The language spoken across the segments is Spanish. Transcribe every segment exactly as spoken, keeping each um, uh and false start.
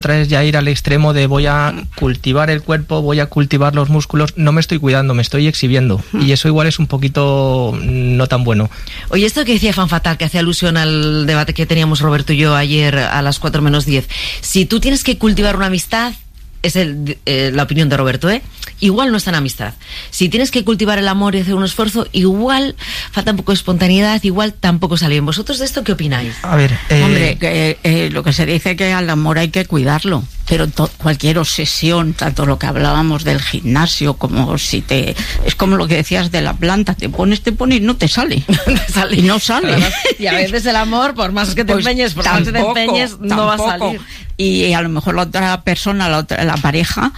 Otra es ya ir al extremo de voy a cultivar el cuerpo, voy a cultivar los músculos, no me estoy cuidando, me estoy exhibiendo. Y eso igual es un poquito no tan bueno. Oye, esto que decía Fan Fatal, que hace alusión al debate que teníamos Roberto y yo ayer a las cuatro menos diez. Si tú tienes que cultivar una amistad, es el, eh, la opinión de Roberto, ¿eh? Igual no está en amistad. Si tienes que cultivar el amor y hacer un esfuerzo, igual falta un poco de espontaneidad, igual tampoco sale bien. ¿Vosotros de esto qué opináis? A ver, eh... Hombre, eh, eh, lo que se dice que al amor hay que cuidarlo, pero to- cualquier obsesión, tanto lo que hablábamos del gimnasio, como si te... Es como lo que decías de la planta, te pones, te pones y no te sale. te sale. Y no sale. Y a veces el amor, por más que te Pues empeñes, por tampoco, más que te empeñes, no va a salir. Y a lo mejor la otra persona, la otra, la pareja,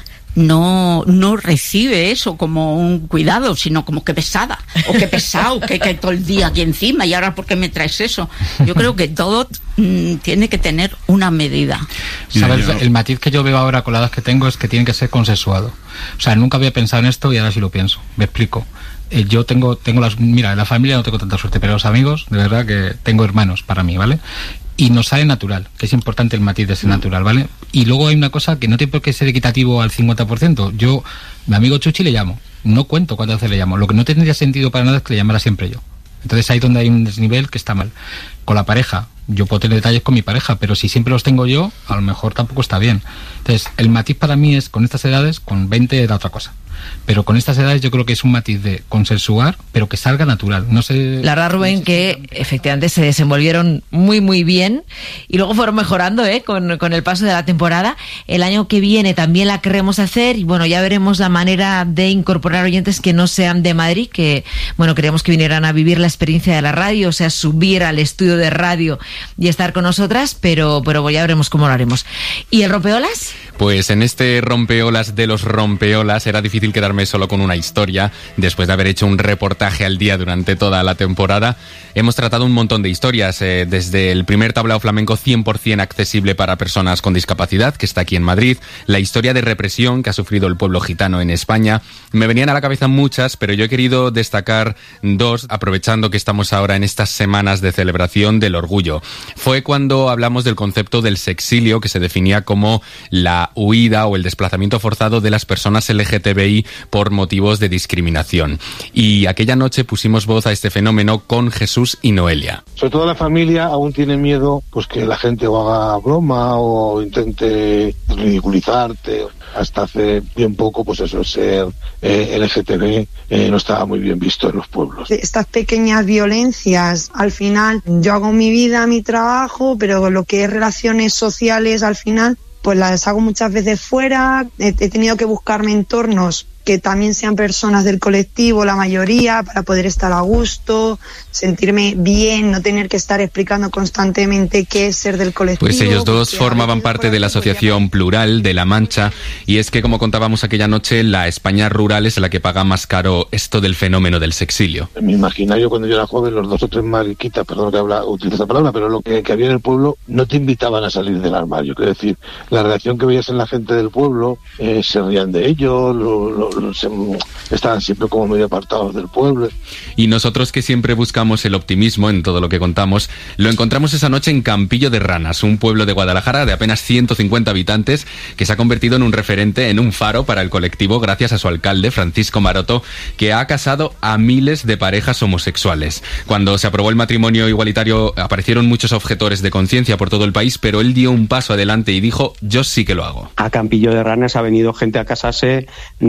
no no recibe eso como un cuidado, sino como que pesada, o que pesado, que, que todo el día aquí encima, y ahora ¿por qué me traes eso? Yo creo que todo mm, tiene que tener una medida. ¿Sabes? El matiz que yo veo ahora con la edad que tengo es que tiene que ser consensuado. O sea, nunca había pensado en esto y ahora sí lo pienso. Me explico. Eh, yo tengo tengo las... Mira, en la familia no tengo tanta suerte, pero los amigos, de verdad que tengo hermanos para mí, ¿vale? Y nos sale natural, que es importante el matiz de ser natural, ¿vale? Y luego hay una cosa que no tiene por qué ser equitativo al cincuenta por ciento. Yo, mi amigo Chuchi le llamo, no cuento cuántas veces le llamo. Lo que no tendría sentido para nada es que le llamara siempre yo. Entonces ahí donde hay un desnivel que está mal. Con la pareja, yo puedo tener detalles con mi pareja, pero si siempre los tengo yo, a lo mejor tampoco está bien. Entonces el matiz para mí es, con estas edades, con veinte era otra cosa. Pero con estas edades yo creo que es un matiz de consensuar, pero que salga natural. No sé. La verdad, Rubén, no sé que si... efectivamente se desenvolvieron muy, muy bien y luego fueron mejorando ¿eh? con, con el paso de la temporada. El año que viene también la queremos hacer y bueno, ya veremos la manera de incorporar oyentes que no sean de Madrid, que bueno, queríamos que vinieran a vivir la experiencia de la radio, o sea, subir al estudio de radio y estar con nosotras, pero, pero ya veremos cómo lo haremos. ¿Y el rompeolas? Pues en este rompeolas de los rompeolas era difícil quedarme solo con una historia. Después de haber hecho un reportaje al día durante toda la temporada, hemos tratado un montón de historias, eh, desde el primer tablao flamenco cien por ciento accesible para personas con discapacidad, que está aquí en Madrid, la historia de represión que ha sufrido el pueblo gitano en España. Me venían a la cabeza muchas, pero yo he querido destacar dos, aprovechando que estamos ahora en estas semanas de celebración del orgullo. Fue cuando hablamos del concepto del sexilio, que se definía como la huida o el desplazamiento forzado de las personas L G T B I por motivos de discriminación. Y aquella noche pusimos voz a este fenómeno con Jesús y Noelia. Sobre todo la familia aún tiene miedo pues que la gente o haga broma o intente ridiculizarte. Hasta hace bien poco, pues eso, ser eh, L G T B eh, no estaba muy bien visto en los pueblos. Estas pequeñas violencias, al final, yo hago mi vida, mi trabajo, pero lo que es relaciones sociales, al final, pues las hago muchas veces fuera. He, he tenido que buscarme entornos que también sean personas del colectivo, la mayoría, para poder estar a gusto, sentirme bien, no tener que estar explicando constantemente qué es ser del colectivo. Pues ellos dos formaban parte de la Asociación Plural de La Mancha, y es que, como contábamos aquella noche, la España rural es la que paga más caro esto del fenómeno del sexilio. En mi imaginario, cuando yo era joven, los dos o tres mariquitas, perdón que habla, utilizo esta palabra, pero lo que, que había en el pueblo no te invitaban a salir del armario. Quiero decir, la reacción que veías en la gente del pueblo, eh, se rían de ellos, lo, lo, Se, estaban siempre como medio apartados del pueblo. Y nosotros, que siempre buscamos el optimismo en todo lo que contamos, lo encontramos esa noche en Campillo de Ranas, un pueblo de Guadalajara de apenas ciento cincuenta habitantes que se ha convertido en un referente, en un faro para el colectivo, gracias a su alcalde, Francisco Maroto, que ha casado a miles de parejas homosexuales. Cuando se aprobó el matrimonio igualitario, aparecieron muchos objetores de conciencia por todo el país, pero él dio un paso adelante y dijo: yo sí que lo hago. A Campillo de Ranas ha venido gente a casarse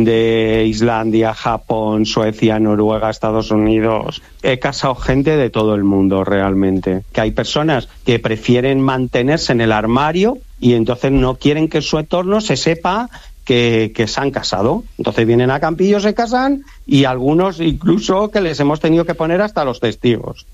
de Islandia, Japón, Suecia, Noruega, Estados Unidos. He casado gente de todo el mundo, realmente. Que hay personas que prefieren mantenerse en el armario y entonces no quieren que su entorno se sepa que, que se han casado. Entonces vienen a Campillo, se casan, y algunos incluso que les hemos tenido que poner hasta los testigos.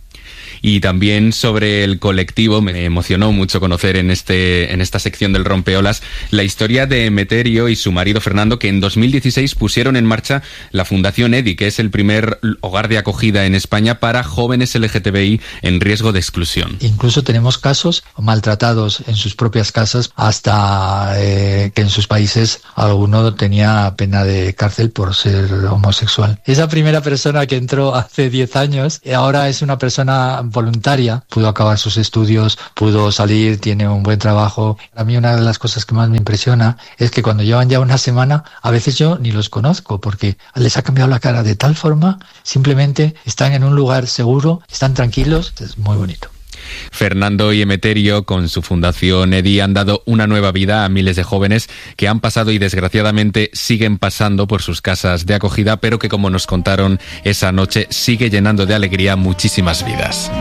Y también sobre el colectivo, me emocionó mucho conocer en este en esta sección del Rompeolas la historia de Emeterio y su marido Fernando, que en dos mil dieciséis pusieron en marcha la Fundación EDI, que es el primer hogar de acogida en España para jóvenes L G T B I en riesgo de exclusión. Incluso tenemos casos maltratados en sus propias casas, hasta eh, que en sus países alguno tenía pena de cárcel por ser homosexual. Esa primera persona que entró hace diez años, ahora es una persona voluntaria, pudo acabar sus estudios, pudo salir, tiene un buen trabajo. A mí una de las cosas que más me impresiona es que cuando llevan ya una semana, a veces yo ni los conozco porque les ha cambiado la cara de tal forma, simplemente están en un lugar seguro, están tranquilos, es muy bonito. Fernando y Emeterio, con su fundación E D I, han dado una nueva vida a miles de jóvenes que han pasado y desgraciadamente siguen pasando por sus casas de acogida, pero que, como nos contaron esa noche, sigue llenando de alegría muchísimas vidas.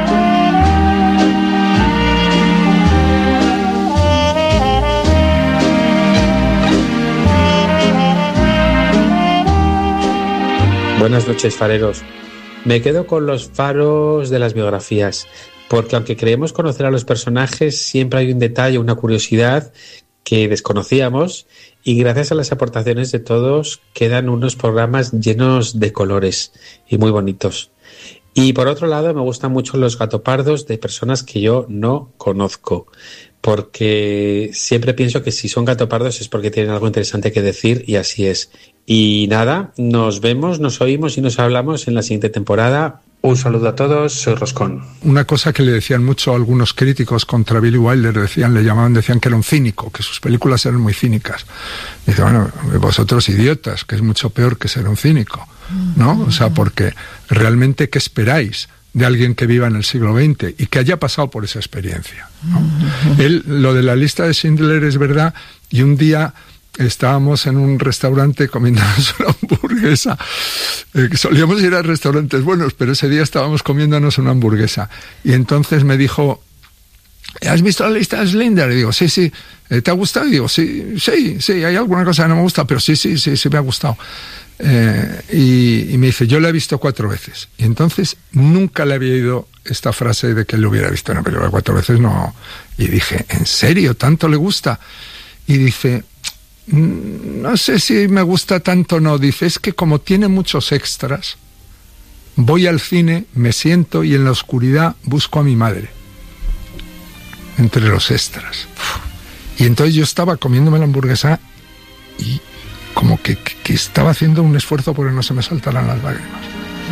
Buenas noches, fareros. Me quedo con los faros de las biografías, porque aunque creemos conocer a los personajes, siempre hay un detalle, una curiosidad que desconocíamos, y gracias a las aportaciones de todos quedan unos programas llenos de colores y muy bonitos. Y por otro lado, me gustan mucho los gatopardos de personas que yo no conozco, porque siempre pienso que si son gatopardos es porque tienen algo interesante que decir, y así es. Y nada, nos vemos, nos oímos y nos hablamos en la siguiente temporada. Un saludo a todos, soy Roscón. Una cosa que le decían mucho a algunos críticos contra Billy Wilder, decían, le llamaban, decían que era un cínico, que sus películas eran muy cínicas. Dice, bueno, vosotros idiotas, que es mucho peor que ser un cínico, ¿no? O sea, porque realmente, ¿qué esperáis de alguien que viva en el siglo veinte y que haya pasado por esa experiencia, ¿no? Él, lo de la lista de Schindler es verdad, y un día estábamos en un restaurante comiéndonos una hamburguesa. Eh, solíamos ir a restaurantes buenos, pero ese día estábamos comiéndonos una hamburguesa. Y entonces me dijo, ¿has visto la lista de Schindler? Y digo, sí, sí. ¿Te ha gustado? Y digo, sí, sí, sí, hay alguna cosa que no me gusta, pero sí, sí, sí, sí me ha gustado. Eh, y, y me dice, yo la he visto cuatro veces. Y entonces nunca le había oído esta frase de que él lo hubiera visto una película cuatro veces, no. Y dije, ¿en serio? ¿Tanto le gusta? Y dice, no sé si me gusta tanto o no. Dice, es que como tiene muchos extras, voy al cine, me siento y en la oscuridad busco a mi madre entre los extras. Y entonces yo estaba comiéndome la hamburguesa y como que, que, que estaba haciendo un esfuerzo porque no se me saltaran las lágrimas.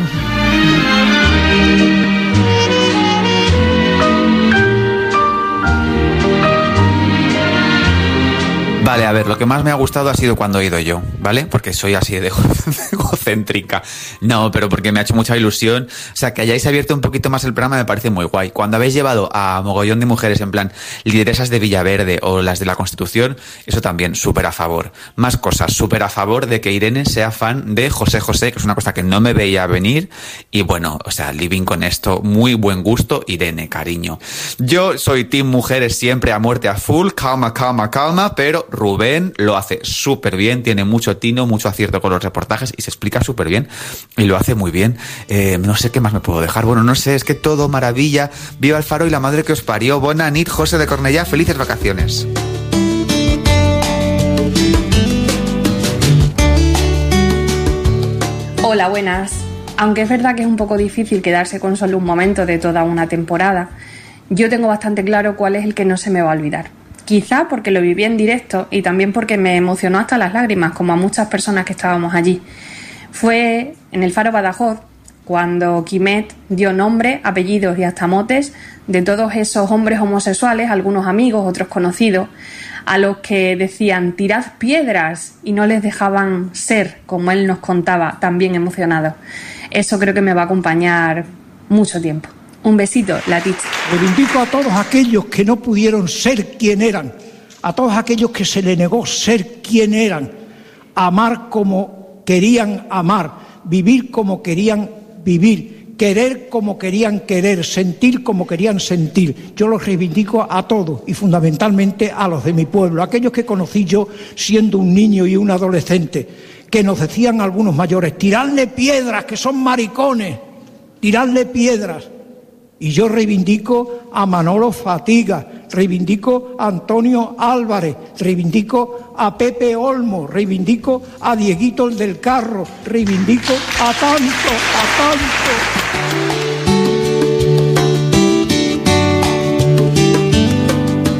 Vale, a ver, lo que más me ha gustado ha sido cuando he ido yo, ¿vale? Porque soy así de egocéntrica. No, pero porque me ha hecho mucha ilusión. O sea, que hayáis abierto un poquito más el programa me parece muy guay. Cuando habéis llevado a mogollón de mujeres, en plan, lideresas de Villaverde o las de la Constitución, eso también, súper a favor. Más cosas, súper a favor de que Irene sea fan de José José, que es una cosa que no me veía venir. Y bueno, o sea, living con esto, muy buen gusto, Irene, cariño. Yo soy team mujeres siempre a muerte a full, calma, calma, calma, pero Rubén lo hace súper bien, tiene mucho tino, mucho acierto con los reportajes y se explica súper bien y lo hace muy bien. Eh, no sé qué más me puedo dejar. Bueno, no sé, es que todo maravilla. Viva el Faro y la madre que os parió. Bona nit, José de Cornellá. Felices vacaciones. Hola, buenas. Aunque es verdad que es un poco difícil quedarse con solo un momento de toda una temporada, yo tengo bastante claro cuál es el que no se me va a olvidar. Quizá porque lo viví en directo y también porque me emocionó hasta las lágrimas, como a muchas personas que estábamos allí. Fue en el Faro Badajoz cuando Quimet dio nombre, apellidos y hasta motes de todos esos hombres homosexuales, algunos amigos, otros conocidos, a los que decían tirad piedras y no les dejaban ser, como él nos contaba, también emocionados. Eso creo que me va a acompañar mucho tiempo. Un besito, la Ticha. Reivindico a todos aquellos que no pudieron ser quien eran, a todos aquellos que se les negó ser quien eran, amar como querían amar, vivir como querían vivir, querer como querían querer, sentir como querían sentir. Yo los reivindico a todos y fundamentalmente a los de mi pueblo, aquellos que conocí yo siendo un niño y un adolescente, que nos decían algunos mayores, tiradle piedras, que son maricones, tiradle piedras. Y yo reivindico a Manolo Fatiga, reivindico a Antonio Álvarez, reivindico a Pepe Olmo, reivindico a Dieguito el del Carro, reivindico a tanto, a tanto.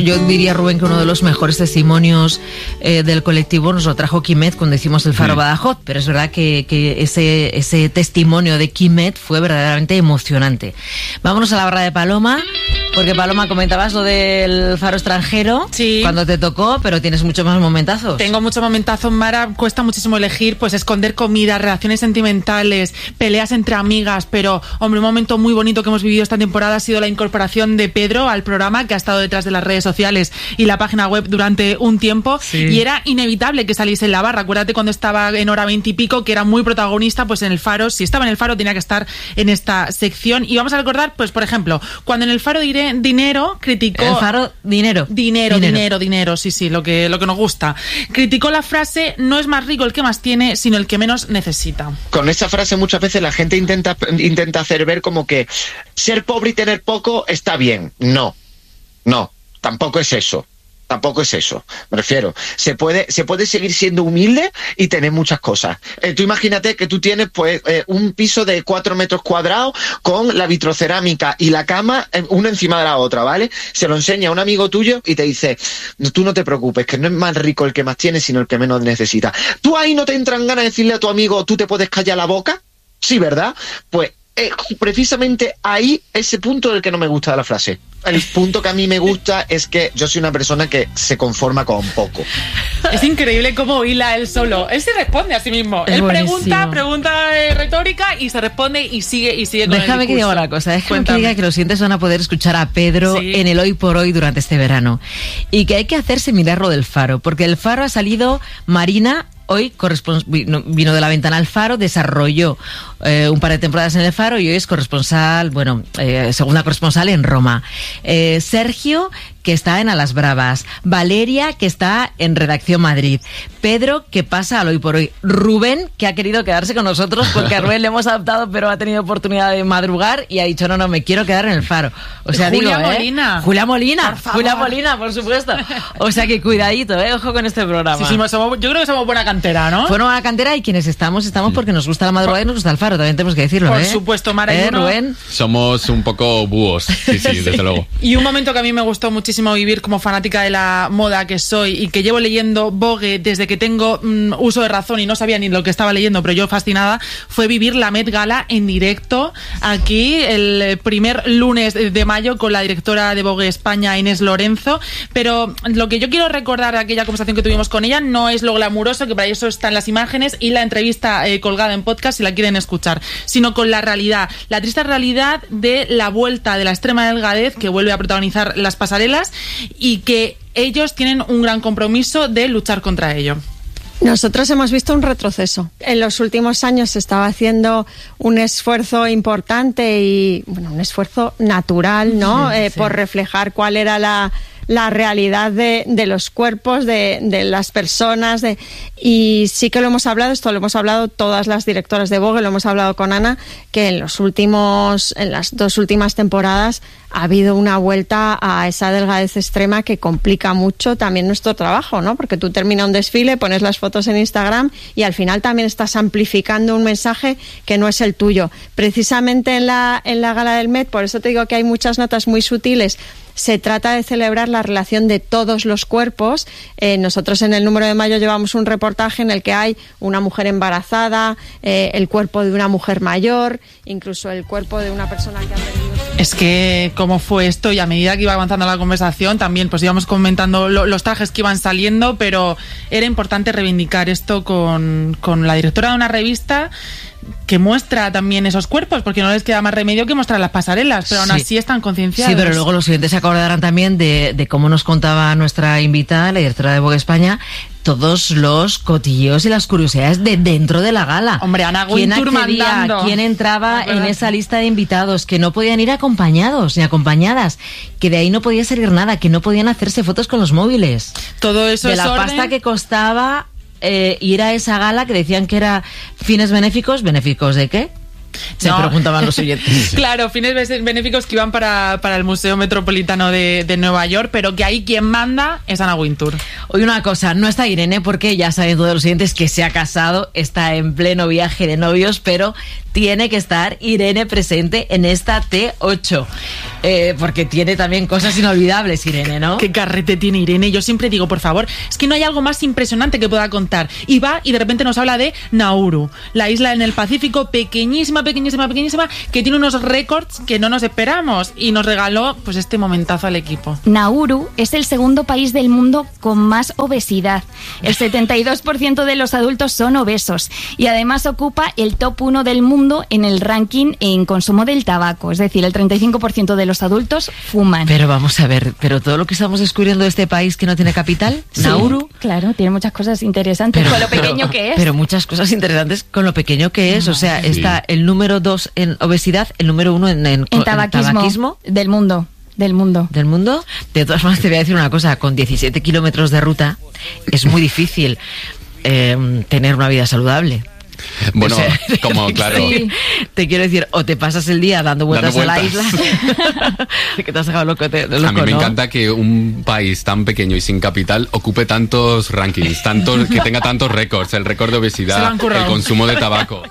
yo diría, Rubén, que uno de los mejores testimonios eh, del colectivo nos lo trajo Quimet cuando hicimos el Faro sí. Badajoz, pero es verdad que, que ese, ese testimonio de Quimet fue verdaderamente emocionante. Vámonos a la Barra de Paloma, porque Paloma, comentabas lo del Faro extranjero, sí. cuando te tocó, pero tienes muchos más momentazos. Tengo muchos momentazos, Mara, cuesta muchísimo elegir, pues esconder comida, relaciones sentimentales, peleas entre amigas, pero hombre, un momento muy bonito que hemos vivido esta temporada ha sido la incorporación de Pedro al programa, que ha estado detrás de las redes sociales y la página web durante un tiempo, sí. y era inevitable que saliese en la barra. Acuérdate cuando estaba en Hora veinte y pico, que era muy protagonista, pues en el Faro, si estaba en el Faro tenía que estar en esta sección. Y vamos a recordar, pues por ejemplo, cuando en el Faro diré Dinero criticó... El Faro, dinero. Dinero, dinero, dinero, dinero, sí, sí, lo que, lo que nos gusta. Criticó la frase, no es más rico el que más tiene, sino el que menos necesita. Con esa frase muchas veces la gente intenta, intenta hacer ver como que ser pobre y tener poco está bien. No, no, tampoco es eso. Tampoco es eso, me refiero. Se puede, se puede seguir siendo humilde y tener muchas cosas. Eh, tú imagínate que tú tienes pues eh, un piso de cuatro metros cuadrados con la vitrocerámica y la cama eh, una encima de la otra, ¿vale? Se lo enseña a un amigo tuyo y te dice, tú no te preocupes, que no es más rico el que más tiene, sino el que menos necesita. ¿Tú ahí no te entran ganas de decirle a tu amigo, tú te puedes callar la boca? Sí, ¿verdad? Pues eh, precisamente ahí ese punto del que no me gusta de la frase. El punto que a mí me gusta es que yo soy una persona que se conforma con poco. Es increíble cómo hila él solo. Él se responde a sí mismo. Es él buenísimo. pregunta, pregunta eh, retórica y se responde y sigue y sigue con Déjame el que diga una cosa. Déjame que diga que los siguientes van a poder escuchar a Pedro sí. en el Hoy por Hoy durante este verano. Y que hay que hacerse mirar lo del Faro. Porque el Faro ha salido Marina... Hoy correspons- vino, vino de La Ventana al Faro, desarrolló eh, un par de temporadas en el Faro y hoy es corresponsal, bueno, eh, segunda corresponsal en Roma. Eh, Sergio, que está en A las Bravas. Valeria, que está en Redacción Madrid. Pedro, que pasa al Hoy por Hoy. Rubén, que ha querido quedarse con nosotros porque a Rubén le hemos adoptado, pero ha tenido oportunidad de madrugar y ha dicho, no, no, me quiero quedar en el Faro. O sea, Julia digo, Molina. ¿eh? Julia Molina. Por favor. Julia Molina, por supuesto. O sea que cuidadito, ¿eh? Ojo con este programa. Sí, sí, somos, yo creo que somos buena cantera, ¿no? Fueron a la cantera y quienes estamos, estamos porque nos gusta la madrugada y nos gusta el Faro, también tenemos que decirlo, Por ¿eh? supuesto, Mara. ¿Eh, uno... Rubén? Somos un poco búhos, sí, sí, sí, desde luego. Y un momento que a mí me gustó muchísimo vivir como fanática de la moda que soy y que llevo leyendo Vogue desde que tengo mm, uso de razón y no sabía ni lo que estaba leyendo, pero yo fascinada, fue vivir la Met Gala en directo aquí el primer lunes de mayo con la directora de Vogue España, Inés Lorenzo. Pero lo que yo quiero recordar de aquella conversación que tuvimos con ella no es lo glamuroso, que para eso están las imágenes y la entrevista eh, colgada en podcast si la quieren escuchar, sino con la realidad, la triste realidad de la vuelta de la extrema delgadez que vuelve a protagonizar las pasarelas y que ellos tienen un gran compromiso de luchar contra ello. Nosotros hemos visto un retroceso. En los últimos años se estaba haciendo un esfuerzo importante y, bueno, un esfuerzo natural, ¿no? Sí, eh, sí. Por reflejar cuál era la, la realidad de, de los cuerpos, de, de las personas. De, y sí que lo hemos hablado, esto lo hemos hablado todas las directoras de Vogue, lo hemos hablado con Ana, que en los últimos, en las dos últimas temporadas ha habido una vuelta a esa delgadez extrema que complica mucho también nuestro trabajo, ¿no? Porque tú terminas un desfile, pones las fotos en Instagram y al final también estás amplificando un mensaje que no es el tuyo. Precisamente en la, en la gala del Met, por eso te digo que hay muchas notas muy sutiles. Se trata de celebrar la relación de todos los cuerpos. Eh, nosotros en el número de mayo llevamos un reportaje en el que hay una mujer embarazada, eh, el cuerpo de una mujer mayor, incluso el cuerpo de una persona que ha perdido... Es que cómo fue esto, y a medida que iba avanzando la conversación también pues íbamos comentando lo, los trajes que iban saliendo, pero era importante reivindicar esto con, con la directora de una revista que muestra también esos cuerpos, porque no les queda más remedio que mostrar las pasarelas, pero aún sí. así están concienciados. Sí, pero luego los siguientes se acordarán también de, de cómo nos contaba nuestra invitada, la directora de Vogue España, todos los cotilleos y las curiosidades de dentro de la gala. Hombre, Ana ¿Quién Wintour accedía, mandando? quién entraba en esa lista de invitados, que no podían ir acompañados ni acompañadas, que de ahí no podía salir nada, que no podían hacerse fotos con los móviles. Todo eso de es la orden. pasta que costaba eh, ir a esa gala, que decían que era fines benéficos. ¿Benéficos de qué? Se No. preguntaban los oyentes. Claro, fines benéficos que iban para, para el Museo Metropolitano de, de Nueva York, pero que ahí quien manda es Anna Wintour. Oye, una cosa, no está Irene porque ya saben todos los oyentes que se ha casado, está en pleno viaje de novios, pero tiene que estar Irene presente en esta T ocho. Eh, porque tiene también cosas inolvidables, Irene, ¿no? Qué carrete tiene Irene. Yo siempre digo, por favor, es que no hay algo más impresionante que pueda contar. Y va y de repente nos habla de Nauru, la isla en el Pacífico, pequeñísima, pequeñísima, pequeñísima, que tiene unos récords que no nos esperamos. Y nos regaló pues este momentazo al equipo. Nauru es el segundo país del mundo con más obesidad. El setenta y dos por ciento de los adultos son obesos y además ocupa el top uno del mundo en el ranking en consumo del tabaco. Es decir, el treinta y cinco por ciento de los adultos fuman. Pero vamos a ver, pero todo lo que estamos descubriendo de este país que no tiene capital, Sí, Nauru. claro, tiene muchas cosas interesantes con lo pequeño que es. Pero muchas cosas interesantes con lo pequeño que es. O sea, Sí. está el número dos en obesidad, el número uno en, en, En tabaquismo, en tabaquismo. del mundo. Del mundo. ¿Del mundo? De todas formas, te voy a decir una cosa. Con diecisiete kilómetros de ruta es muy difícil eh, tener una vida saludable. Bueno, O sea, como claro. sí. Te quiero decir, o te pasas el día dando vueltas, Dando a la vueltas. isla, que te has dejado loco, te, loco, A mí me ¿no? encanta que un país tan pequeño y sin capital ocupe tantos rankings, tantos, que tenga tantos récords, el récord de Se lo obesidad, han currado. el consumo de tabaco.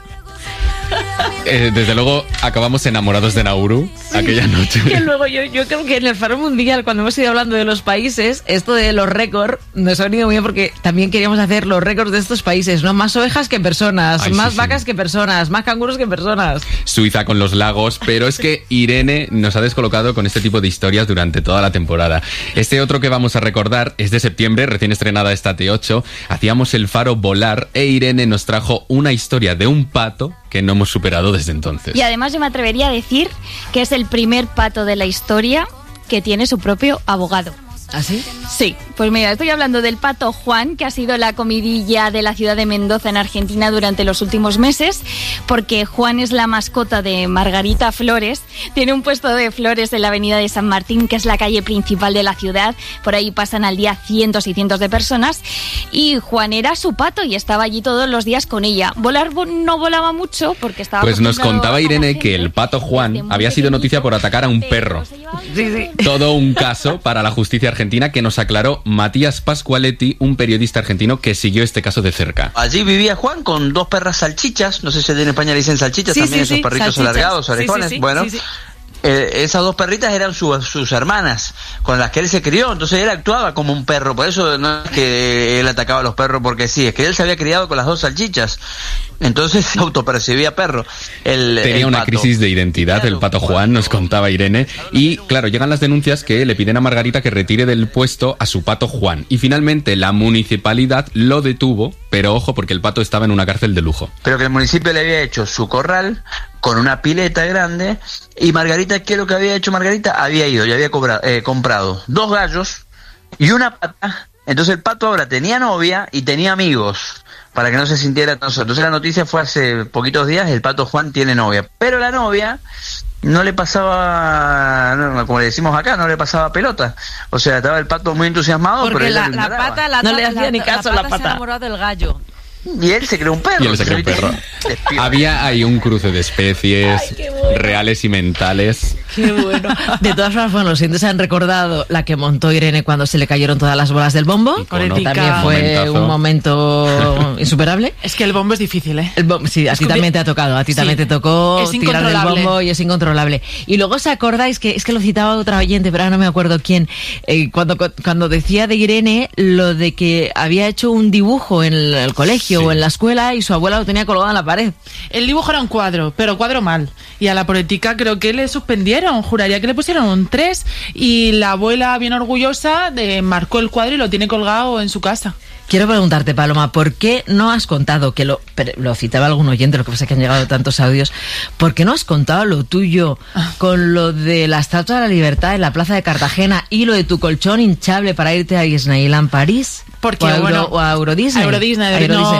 Eh, desde luego acabamos enamorados de Nauru aquella noche. Que luego yo, yo creo que en el Faro Mundial, cuando hemos ido hablando de los países, esto de los récords nos ha venido muy bien porque también queríamos hacer los récords de estos países, ¿no? Más ovejas que personas, Ay, sí, más sí. vacas que personas, más canguros que personas. Suiza con los lagos, pero es que Irene nos ha descolocado con este tipo de historias durante toda la temporada. Este otro que vamos a recordar es de septiembre, recién estrenada esta T ocho. Hacíamos el Faro volar e Irene nos trajo una historia de un pato que no hemos superado desde entonces. Y además yo me atrevería a decir que es el primer pato de la historia que tiene su propio abogado. ¿Ah, sí? Sí, pues mira, estoy hablando del pato Juan, que ha sido la comidilla de la ciudad de Mendoza en Argentina durante los últimos meses, porque Juan es la mascota de Margarita Flores, tiene un puesto de flores en la avenida de San Martín, que es la calle principal de la ciudad, por ahí pasan al día cientos y cientos de personas, y Juan era su pato y estaba allí todos los días con ella. Volar vo- no volaba mucho porque estaba... Pues nos acostumbrado contaba a la Irene gente. que el pato Juan había sido noticia por atacar a un perro. Sí, sí. Todo un caso para la justicia argentina que nos aclaró Matías Pascualetti, un periodista argentino que siguió este caso de cerca. Allí vivía Juan con dos perras salchichas, no sé si en España le dicen salchichas Sí, también, sí, esos sí, perritos salchichas. alargados, Sí, sí, orejones. sí, bueno, sí, sí. eh, esas dos perritas eran su- sus hermanas, con las que él se crió, entonces él actuaba como un perro, por eso no es que él atacaba a los perros porque sí, es que él se había criado con las dos salchichas, entonces se autopercibía perro. El, Tenía el una pato. crisis de identidad, el pato Juan, nos contaba Irene. Y claro, llegan las denuncias que le piden a Margarita que retire del puesto a su pato Juan. Y finalmente la municipalidad lo detuvo, pero ojo, porque el pato estaba en una cárcel de lujo. Pero que el municipio le había hecho su corral con una pileta grande y Margarita, ¿qué es lo que había hecho Margarita? Había ido y había cobra- eh, comprado dos gallos y una pata. Entonces el pato ahora tenía novia y tenía amigos para que no se sintiera tan solo. Entonces la noticia fue hace poquitos días, el pato Juan tiene novia, pero la novia no le pasaba, no, como le decimos acá, no le pasaba pelota. O sea, estaba el pato muy entusiasmado, pero Porque él la, lo la ignoraba. pata, la No le ta- hacía la- ni caso a la la pata se ha pata. enamorado del gallo. Y él se creó un perro. Y él se creó un perro. Había ahí un cruce de especies reales y mentales. Qué bueno. De todas formas, bueno, los siguientes han recordado la que montó Irene cuando se le cayeron todas las bolas del bombo. Icono. También fue Momentazo. un momento insuperable. Es que el bombo es difícil, ¿eh? El bom- sí, a ti Escupir- también te ha tocado, a ti Sí. también te tocó Es tirar del incontrolable. bombo y es incontrolable. Y luego os acordáis que es que lo citaba otra oyente, pero ahora no me acuerdo quién, eh, cuando, cuando decía de Irene lo de que había hecho un dibujo en el, el colegio Sí. o en la escuela y su abuela lo tenía colgado en la pared. El dibujo era un cuadro, pero cuadro mal. Y a la política creo que le suspendieron, juraría que le pusieron un tres. Y la abuela, bien orgullosa, de, marcó el cuadro y lo tiene colgado en su casa. Quiero preguntarte, Paloma, ¿por qué no has contado, que lo, pero lo citaba algún oyente, lo que pasa es que han llegado tantos audios, ¿por qué no has contado lo tuyo con lo de la Estatua de la Libertad en la Plaza de Cartagena y lo de tu colchón hinchable para irte a Disneyland París? Porque, o a, Euro, bueno, o a Euro Disney. a Euro Disney, A Euro no, Disney,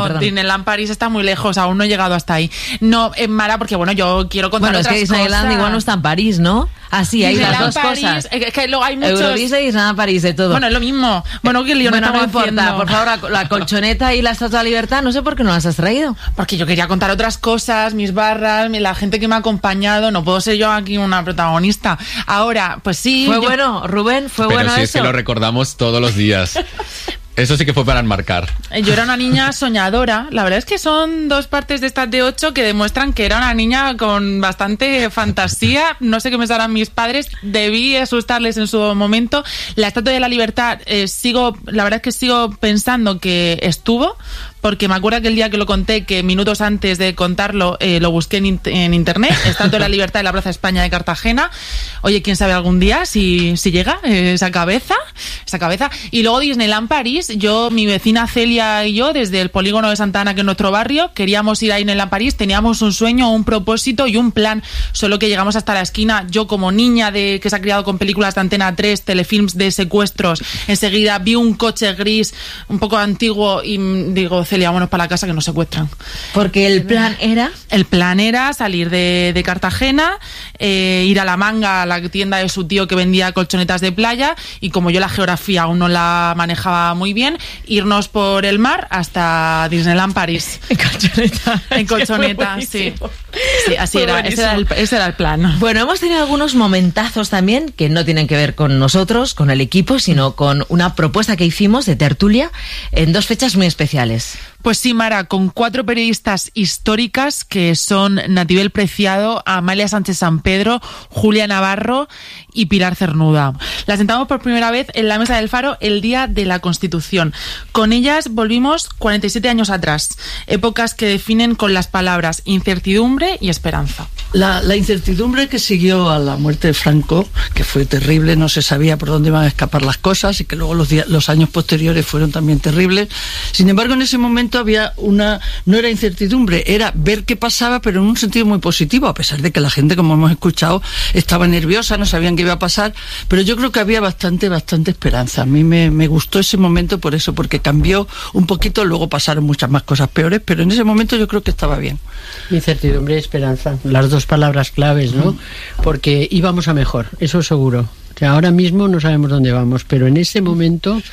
no, perdón. Disneyland París está muy lejos, aún no he llegado hasta ahí. No, en Mara, porque bueno, yo quiero contar Bueno, es otras que Disneyland cosas. igual no está en París, ¿no? Ah, sí, hay las Disneyland dos París, cosas. Es que luego hay muchos... Eurodisney y Disneyland París, de todo. Bueno, es lo mismo. Bueno, que lío Bueno, no no estamos importa. haciendo. Por favor, la, la colchoneta y la Estatua de la Libertad, no sé por qué no las has traído. Porque yo quería contar otras cosas, mis barras, mi- la gente que me ha acompañado. No puedo ser yo aquí una protagonista. Ahora, pues sí... Fue yo- bueno, Rubén, fue Pero bueno si eso. es que lo recordamos todos los días. Eso sí que fue para enmarcar. Yo era una niña soñadora. La verdad es que son dos partes de estas de ocho que demuestran que era una niña con bastante fantasía. No sé qué pensarán mis padres. Debí asustarles en su momento. La Estatua de la Libertad, eh, sigo, la verdad es que sigo pensando que estuvo, porque me acuerdo que el día que lo conté, que minutos antes de contarlo, eh, lo busqué en, in- en internet, Estatua de la Libertad en la Plaza España de Cartagena. Oye, quién sabe algún día si, si llega eh, esa cabeza, esa cabeza. Y luego Disneyland París, yo, mi vecina Celia y yo, desde el polígono de Santa Ana, que es nuestro barrio, queríamos ir a Disneyland París, teníamos un sueño, un propósito y un plan, solo que llegamos hasta la esquina. Yo, como niña de que se ha criado con películas de Antena tres, telefilms de secuestros, enseguida vi un coche gris, un poco antiguo, y mm, digo, Celia, vámonos para la casa que nos secuestran. Porque el plan era... El plan era salir de, de Cartagena, eh, ir a La Manga, a la tienda de su tío que vendía colchonetas de playa, y como yo la geografía aún no la manejaba muy bien, irnos por el mar hasta Disneyland París. En colchoneta. En colchoneta, sí. Sí, así Fue era, ese buenísimo. era, el, ese era el plan. Bueno, hemos tenido algunos momentazos también que no tienen que ver con nosotros, con el equipo, sino con una propuesta que hicimos de tertulia en dos fechas muy especiales. Pues sí, Mara, con cuatro periodistas históricas que son Natibel Preciado, Amalia Sánchez San Pedro, Julia Navarro y Pilar Cernuda. Las sentamos por primera vez en la Mesa del Faro el día de la Constitución. Con ellas volvimos cuarenta y siete años atrás, épocas que definen con las palabras incertidumbre y esperanza. La, la incertidumbre que siguió a la muerte de Franco, que fue terrible, no se sabía por dónde iban a escapar las cosas y que luego los, días, los años posteriores fueron también terribles. Sin embargo, en ese momento había una, no era incertidumbre, era ver qué pasaba, pero en un sentido muy positivo, a pesar de que la gente, como hemos escuchado, estaba nerviosa, no sabían qué iba a pasar, pero yo creo que había bastante, bastante esperanza. A mí me, me gustó ese momento por eso, porque cambió un poquito, luego pasaron muchas más cosas peores, pero en ese momento yo creo que estaba bien. Incertidumbre y esperanza, las dos palabras claves, ¿no? Porque íbamos a mejor, eso seguro. O sea, ahora mismo no sabemos dónde vamos, pero en ese momento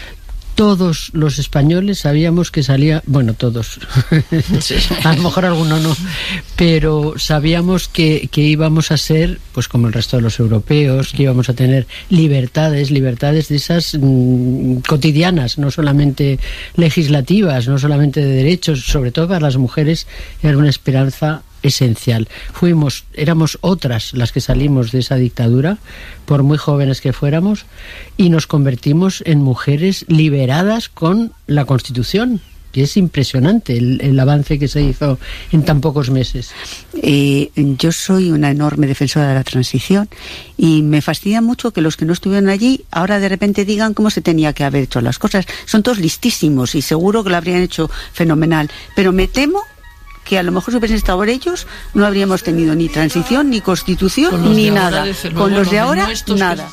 todos los españoles sabíamos que salía, bueno, todos, sí. A lo mejor alguno no, pero sabíamos que, que íbamos a ser, pues como el resto de los europeos, que íbamos a tener libertades, libertades de esas mmm, cotidianas, no solamente legislativas, no solamente de derechos, sobre todo para las mujeres, era una esperanza esencial. Fuimos, éramos otras las que salimos de esa dictadura, por muy jóvenes que fuéramos, y nos convertimos en mujeres liberadas con la Constitución, que es impresionante el, el avance que se hizo en tan pocos meses. Eh, yo soy una enorme defensora de la transición y me fascina mucho que los que no estuvieron allí ahora de repente digan cómo se tenía que haber hecho las cosas. Son todos listísimos y seguro que lo habrían hecho fenomenal, pero me temo que a lo mejor si hubiesen estado ellos no habríamos tenido ni transición, ni constitución, ni nada. Con los de ahora, nada.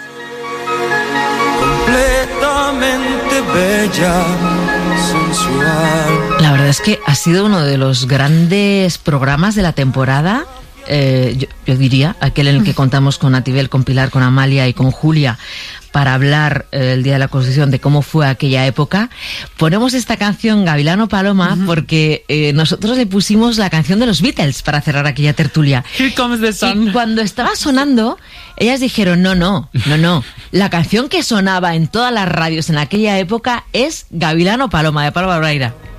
Completamente bella, sensual. La verdad es que ha sido uno de los grandes programas de la temporada. Eh, yo, yo diría, aquel en el que contamos con Natibel, con Pilar, con Amalia y con Julia para hablar eh, el Día de la Constitución de cómo fue aquella época. Ponemos esta canción Gavilano Paloma uh-huh. porque eh, nosotros le pusimos la canción de los Beatles para cerrar aquella tertulia. Here Comes the Sun. Y cuando estaba sonando, ellas dijeron, no, no, no, no. La canción que sonaba en todas las radios en aquella época es Gavilano Paloma, de Pablo Barreira.